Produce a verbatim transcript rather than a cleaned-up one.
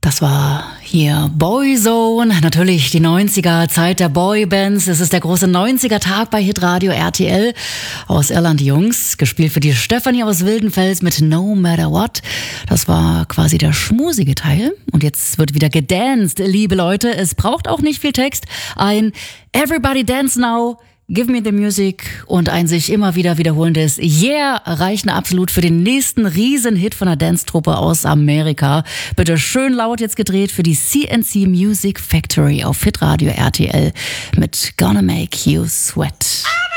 Das war hier Boyzone, natürlich die neunziger, Zeit der Boybands. Es ist der große neunziger-Tag bei Hitradio R T L. Aus Irland die Jungs, gespielt für die Stefanie aus Wildenfels mit No Matter What. Das war quasi der schmusige Teil. Und jetzt wird wieder gedanced, liebe Leute. Es braucht auch nicht viel Text. Ein Everybody Dance Now, Give Me the Music und ein sich immer wieder wiederholendes Yeah reichen absolut für den nächsten Riesenhit von der Dance-Truppe aus Amerika. Bitte schön laut jetzt gedreht für die C N C Music Factory auf Hitradio R T L mit Gonna Make You Sweat.